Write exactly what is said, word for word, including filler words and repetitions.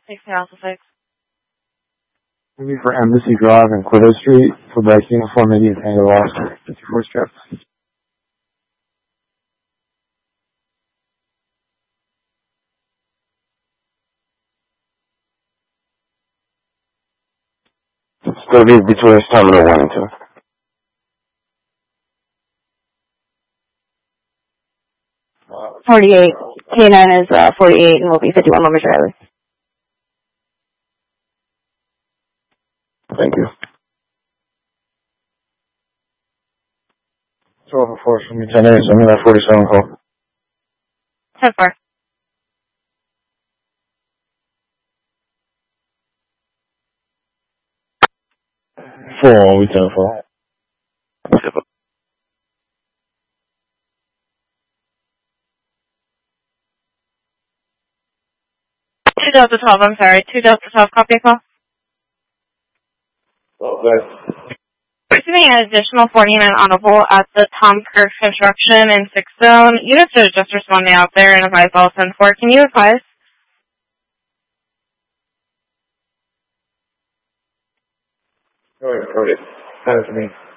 sixteen Alpha six. Maybe for Embassy Drive and Quito Street for Bryce Uniform Indian Tango Oscar, fifty-four strip. It's going to be between Terminal one and two. forty-eight. K nine is uh, forty-eight and will be fifty-one Lumber Trailer. Thank you. twelve oh four from me, ten eight, so I'm in that forty-seven call. ten four. Four, we ten four. two Delta twelve, I'm sorry. two Delta twelve, copy call. Okay. Receiving an additional forty-nine audible at the Tom Kirk Construction in sixth Zone. Units are just responding out there and advise all ten four. Can you advise? Go ahead, Cody. Send it to me.